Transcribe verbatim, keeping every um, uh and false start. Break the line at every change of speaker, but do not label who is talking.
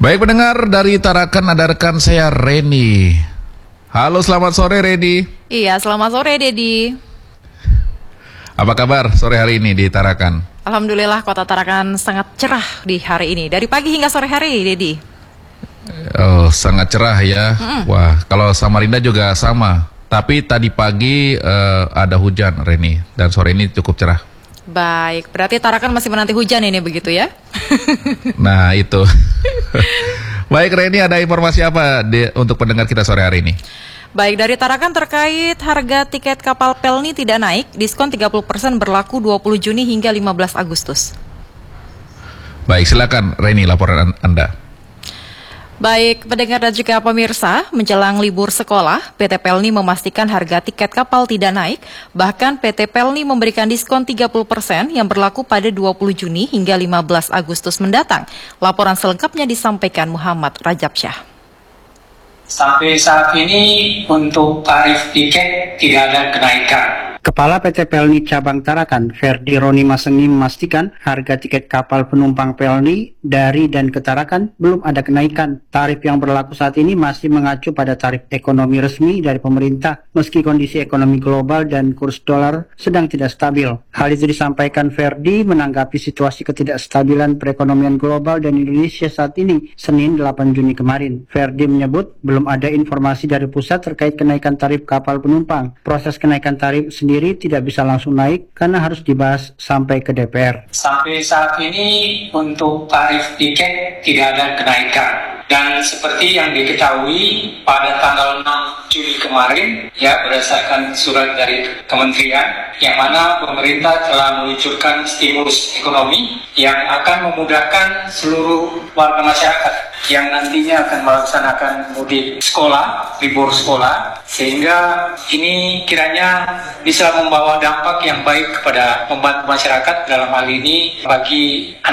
Baik pendengar, dari Tarakan ada rekan saya Reni. Halo, selamat sore Reni.
Iya, selamat sore Dedi.
Apa kabar sore hari ini di Tarakan?
Alhamdulillah kota Tarakan sangat cerah di hari ini. Dari pagi hingga sore hari, Dedi.
Oh, sangat cerah ya. Mm. Wah, kalau Samarinda juga sama. Tapi tadi pagi uh, ada hujan Reni, dan sore ini cukup cerah.
Baik, berarti Tarakan masih menanti hujan ini begitu ya?
Nah itu. Baik Reni, ada informasi apa di, untuk pendengar kita sore hari ini?
Baik, dari Tarakan terkait harga tiket kapal Pelni tidak naik, diskon tiga puluh persen berlaku dua puluh Juni hingga lima belas Agustus.
Baik, silakan Reni laporan Anda.
Baik, pendengar dan juga pemirsa, menjelang libur sekolah, P T Pelni memastikan harga tiket kapal tidak naik, bahkan P T Pelni memberikan diskon tiga puluh persen yang berlaku pada dua puluh Juni hingga lima belas Agustus mendatang. Laporan selengkapnya disampaikan Muhammad Rajab Syah.
Sampai saat ini untuk tarif tiket tidak ada kenaikan.
Kepala P T Pelni Cabang Tarakan, Ferdi Roni Masengi memastikan harga tiket kapal penumpang Pelni dari dan ke Tarakan belum ada kenaikan. Tarif yang berlaku saat ini masih mengacu pada tarif ekonomi resmi dari pemerintah, meski kondisi ekonomi global dan kurs dolar sedang tidak stabil. Hal itu disampaikan Ferdi menanggapi situasi ketidakstabilan perekonomian global dan Indonesia saat ini, Senin delapan Juni kemarin. Ferdi menyebut belum ada informasi dari pusat terkait kenaikan tarif kapal penumpang. Proses kenaikan tarif sendiri sendiri tidak bisa langsung naik karena harus dibahas sampai ke D P R.
Sampai saat ini untuk tarif tiket tidak ada kenaikan. Dan seperti yang diketahui pada tanggal enam Juli kemarin, ya berdasarkan surat dari kementerian, yang mana pemerintah telah meluncurkan stimulus ekonomi yang akan memudahkan seluruh warga masyarakat yang nantinya akan melaksanakan mudik sekolah, libur sekolah, sehingga ini kiranya bisa membawa dampak yang baik kepada membantu masyarakat, dalam hal ini bagi anak